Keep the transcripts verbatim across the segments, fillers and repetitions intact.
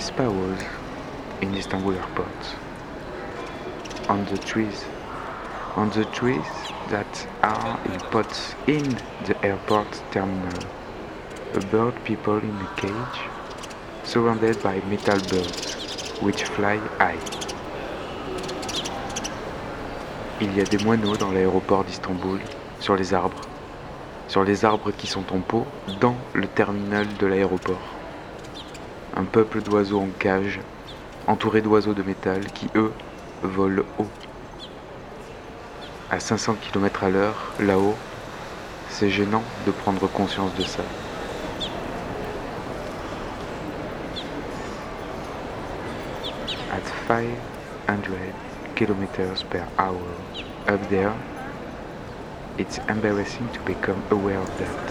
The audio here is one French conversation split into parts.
police powers in Istanbul airport. On the trees, on the trees that are in pots in the airport terminal. A bird people in a cage, surrounded by metal birds, which fly high. Il y a des moineaux dans l'aéroport d'Istanbul, sur les arbres, sur les arbres qui sont en pot, dans le terminal de l'aéroport. Un peuple d'oiseaux en cage, entouré d'oiseaux de métal qui, eux, volent haut. À cinq cents kilomètres à l'heure, là-haut, c'est gênant de prendre conscience de ça. At five hundred kilometers per hour up there, it's embarrassing to become aware of that.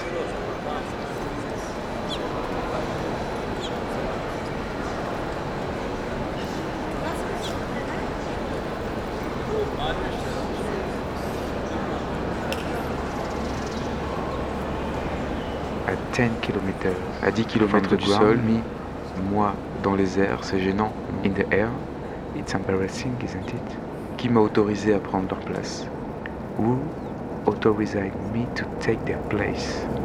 À ten kilomètres, à dix kilomètres du sol, me, moi, dans les airs, c'est gênant. In the air, it's embarrassing, isn't it? Qui m'a autorisé à prendre leur place? Who authorized me to take their place?